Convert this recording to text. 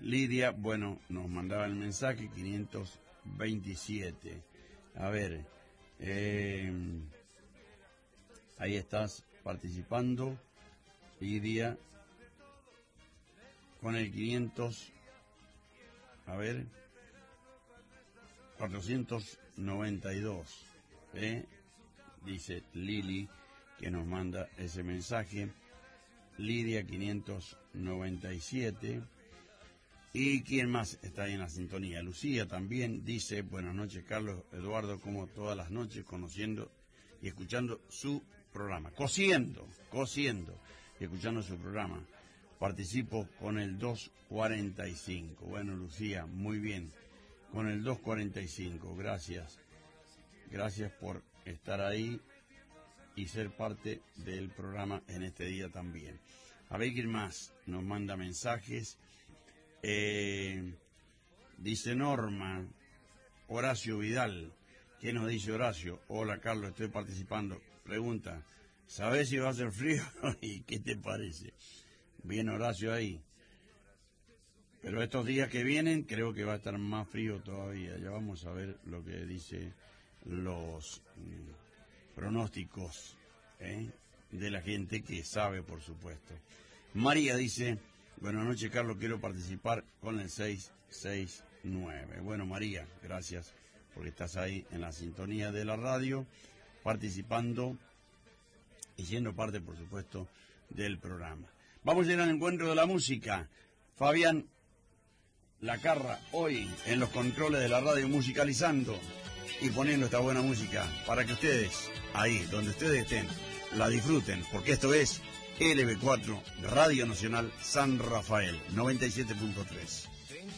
Lidia, bueno, nos mandaba el mensaje 527. A ver, ahí estás participando, Lidia, con el 500, a ver, 492, dice Lili, que nos manda ese mensaje. Lidia 597. ¿Y quién más está ahí en la sintonía? Lucía también dice: buenas noches, Carlos Eduardo, como todas las noches, conociendo y escuchando su programa. Cosiendo y escuchando su programa. Participo con el 245. Bueno, Lucía, muy bien. Con el 245, gracias. Gracias por estar ahí y ser parte del programa en este día también. A ver quién más nos manda mensajes. Dice Norma, Horacio Vidal. ¿Qué nos dice Horacio? Hola Carlos, estoy participando. Pregunta, ¿sabes si va a hacer frío? ¿Y qué te parece? Bien, Horacio ahí. Pero estos días que vienen creo que va a estar más frío todavía. Ya vamos a ver lo que dice los pronósticos de la gente que sabe, por supuesto. María dice: buenas noches, Carlos, quiero participar con el 669. Bueno, María, gracias porque estás ahí en la sintonía de la radio, participando y siendo parte, por supuesto, del programa. Vamos a ir al encuentro de la música. Fabián Lacarra, hoy en los controles de la radio, musicalizando y poniendo esta buena música para que ustedes, ahí donde ustedes estén, la disfruten, porque esto es LB4 Radio Nacional San Rafael 97.3.